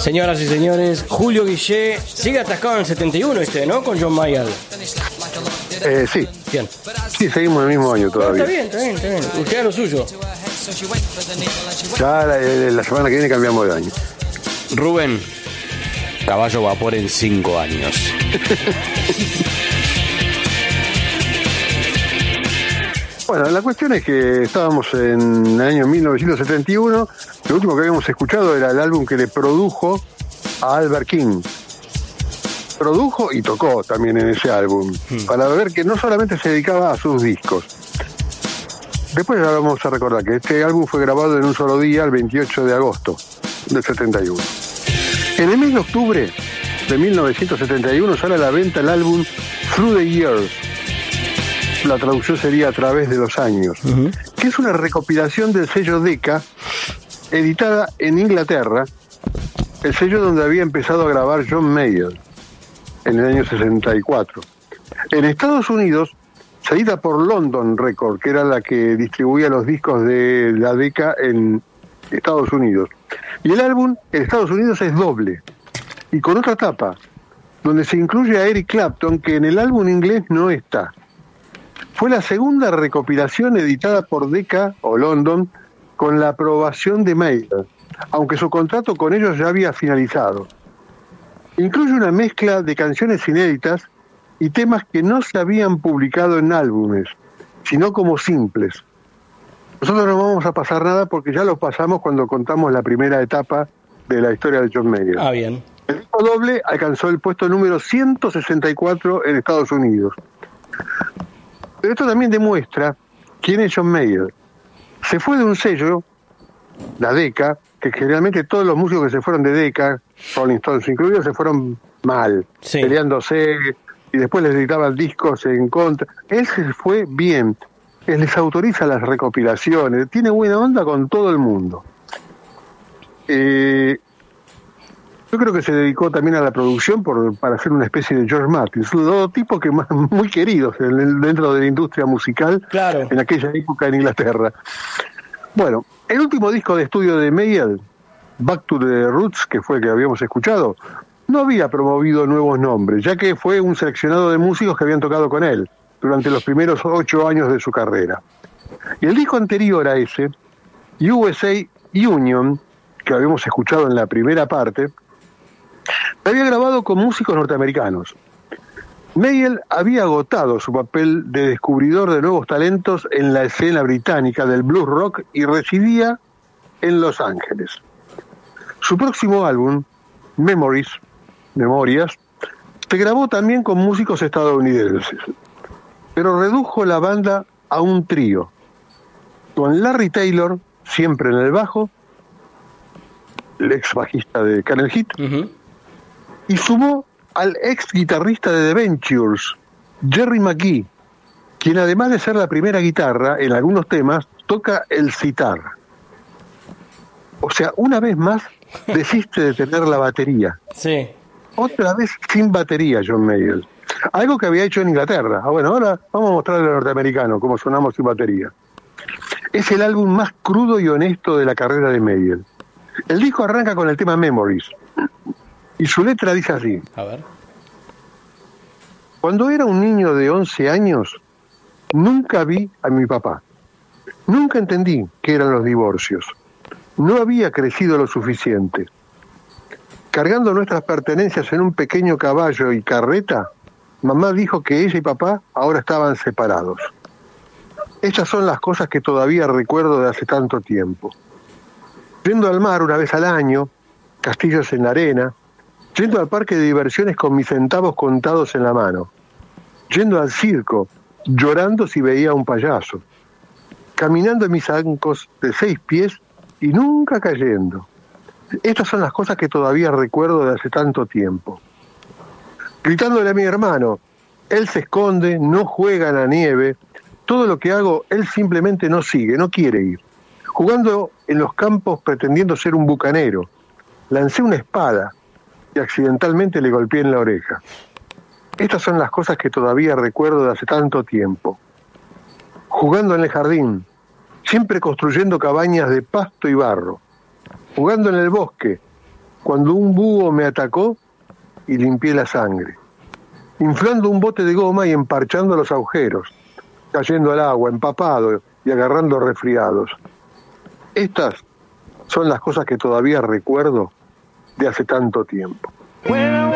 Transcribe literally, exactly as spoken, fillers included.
Señoras y señores, Julio Guillé sigue atascado en el setenta y uno, este, ¿no? Con John Mayall. Eh, sí. Bien. Sí, seguimos el mismo año todavía. No, está bien, está bien, está bien. Usted a lo suyo. Ya la, la semana que viene cambiamos de año. Rubén, caballo vapor en cinco años. Bueno, la cuestión es que estábamos en el año mil novecientos setenta y uno. Lo último que habíamos escuchado era el álbum que le produjo a Albert King. Produjo y tocó también en ese álbum, hmm. para ver que no solamente se dedicaba a sus discos. Después ya vamos a recordar que este álbum fue grabado en un solo día, el veintiocho de agosto del setenta y uno. En el mes de octubre de mil novecientos setenta y uno sale a la venta el álbum Through the Years. La traducción sería A través de los años, uh-huh. que es una recopilación del sello Decca, editada en Inglaterra, el sello donde había empezado a grabar John Mayall en el año sesenta y cuatro. En Estados Unidos se edita por London Record, que era la que distribuía los discos de la Decca en Estados Unidos. Y el álbum en Estados Unidos es doble, y con otra tapa, donde se incluye a Eric Clapton, que en el álbum inglés no está. Fue la segunda recopilación editada por Decca o London con la aprobación de Mayall, aunque su contrato con ellos ya había finalizado. Incluye una mezcla de canciones inéditas y temas que no se habían publicado en álbumes, sino como simples. Nosotros no vamos a pasar nada porque ya lo pasamos cuando contamos la primera etapa de la historia de John Mayall. Ah, bien. El disco doble alcanzó el puesto número ciento sesenta y cuatro en Estados Unidos. Pero esto también demuestra quién es John Mayall. Se fue de un sello, la Decca, que generalmente todos los músicos que se fueron de Decca, Rolling Stones incluidos, se fueron mal, sí. peleándose, y después les editaban discos en contra. Él se fue bien, él les autoriza las recopilaciones, tiene buena onda con todo el mundo. Eh, yo creo que se dedicó también a la producción por, para hacer una especie de George Martin, son dos tipos que más, muy queridos en, dentro de la industria musical, claro. en aquella época en Inglaterra. Bueno, el último disco de estudio de Mayall, Back to the Roots, que fue el que habíamos escuchado, no había promovido nuevos nombres, ya que fue un seleccionado de músicos que habían tocado con él durante los primeros ocho años de su carrera. Y el disco anterior a ese, U S A Union, que habíamos escuchado en la primera parte, había grabado con músicos norteamericanos. Mayall había agotado su papel de descubridor de nuevos talentos en la escena británica del blues rock y residía en Los Ángeles. Su próximo álbum, Memories, Memorias, se grabó también con músicos estadounidenses, pero redujo la banda a un trío, con Larry Taylor, siempre en el bajo, el ex bajista de Kennel Heat, uh-huh. y sumó al ex guitarrista de The Ventures, Jerry McGee, quien además de ser la primera guitarra, en algunos temas, toca el sitar. O sea, una vez más, desiste de tener la batería. Sí. Otra vez sin batería, John Mayall. Algo que había hecho en Inglaterra. Ah, bueno, ahora vamos a mostrarle al norteamericano cómo sonamos sin batería. Es el álbum más crudo y honesto de la carrera de Mayall. El disco arranca con el tema Memories. Y su letra dice así. A ver. Cuando era un niño de once años, nunca vi a mi papá. Nunca entendí qué eran los divorcios. No había crecido lo suficiente. Cargando nuestras pertenencias en un pequeño caballo y carreta, mamá dijo que ella y papá ahora estaban separados. Estas son las cosas que todavía recuerdo de hace tanto tiempo. Yendo al mar una vez al año, castillos en la arena, yendo al parque de diversiones con mis centavos contados en la mano, yendo al circo, llorando si veía a un payaso, caminando en mis zancos de seis pies y nunca cayendo. Estas son las cosas que todavía recuerdo de hace tanto tiempo. Gritándole a mi hermano, él se esconde, no juega en la nieve, todo lo que hago, él simplemente no sigue, no quiere ir. Jugando en los campos pretendiendo ser un bucanero, lancé una espada y accidentalmente le golpeé en la oreja. Estas son las cosas que todavía recuerdo de hace tanto tiempo. Jugando en el jardín, siempre construyendo cabañas de pasto y barro. Jugando en el bosque, cuando un búho me atacó y limpié la sangre, inflando un bote de goma y emparchando los agujeros, cayendo al agua, empapado y agarrando resfriados. Estas son las cosas que todavía recuerdo de hace tanto tiempo.